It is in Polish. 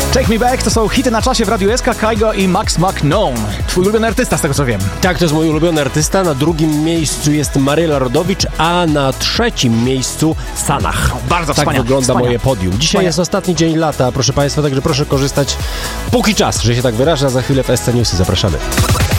Take Me Back to są hity na czasie w Radiu SK, Kygo i Max McKnown. Twój ulubiony artysta, z tego co wiem. Tak, to jest mój ulubiony artysta. Na drugim miejscu jest Maryla Rodowicz, a na trzecim miejscu Sanach. Bardzo tak wspaniale. wygląda moje podium. Dzisiaj jest ostatni dzień lata, proszę Państwa, także proszę korzystać póki czas, że się tak wyrażę, a za chwilę w SC Newsy zapraszamy.